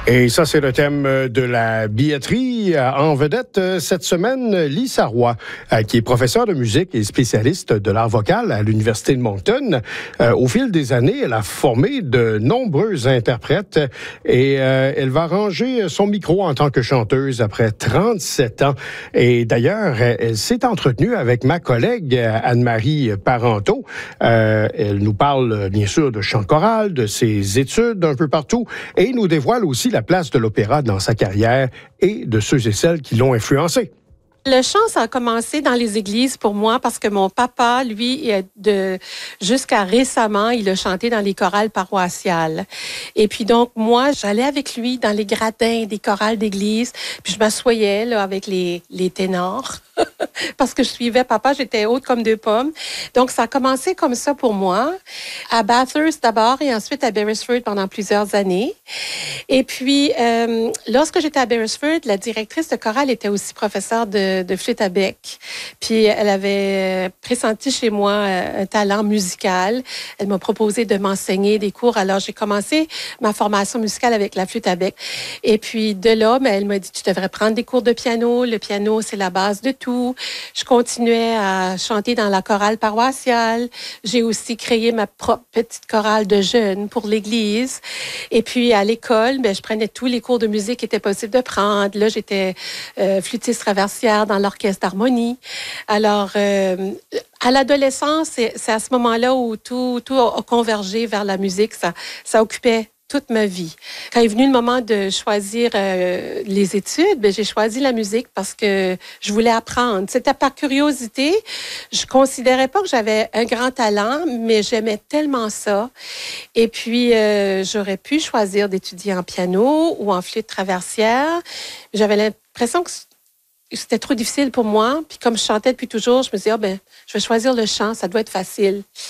Et ça, c'est le thème de la billetterie. En vedette cette semaine, Lisa Roy, qui est professeure de musique et spécialiste de l'art vocal à l'Université de Moncton. Au fil des années, elle a formé de nombreux interprètes et elle va ranger son micro en tant que chanteuse après 37 ans. Et d'ailleurs, elle s'est entretenue avec ma collègue Anne-Marie Parenteau. Elle nous parle bien sûr de chant choral, de ses études un peu partout et nous dévoile aussi la place de l'opéra dans sa carrière et de ceux et celles qui l'ont influencé. Le chant, ça a commencé dans les églises pour moi parce que mon papa, lui, jusqu'à récemment, il a chanté dans les chorales paroissiales. Et puis donc, moi, j'allais avec lui dans les gradins des chorales d'église, puis je m'assoyais là avec les ténors. Parce que je suivais papa, j'étais haute comme deux pommes. Donc, ça a commencé comme ça pour moi, à Bathurst d'abord et ensuite à Beresford pendant plusieurs années. Et puis, lorsque j'étais à Beresford, la directrice de chorale était aussi professeure de flûte à bec. Puis, elle avait pressenti chez moi un talent musical. Elle m'a proposé de m'enseigner des cours. Alors, j'ai commencé ma formation musicale avec la flûte à bec. Et puis, de là, elle m'a dit, tu devrais prendre des cours de piano. Le piano, c'est la base de tout. Je continuais à chanter dans la chorale paroissiale. J'ai aussi créé ma propre petite chorale de jeunes pour l'église. Et puis, à l'école, je prenais tous les cours de musique qui étaient possibles de prendre. Là, j'étais flûtiste traversière dans l'orchestre d'harmonie. Alors, à l'adolescence, c'est à ce moment-là où tout a convergé vers la musique. Ça occupait toute ma vie. Quand est venu le moment de choisir les études, j'ai choisi la musique parce que je voulais apprendre. C'était par curiosité. Je considérais pas que j'avais un grand talent, mais j'aimais tellement ça. Et puis, j'aurais pu choisir d'étudier en piano ou en flûte traversière. J'avais l'impression que c'était trop difficile pour moi. Puis comme je chantais depuis toujours, je me disais, je vais choisir le chant, ça doit être facile.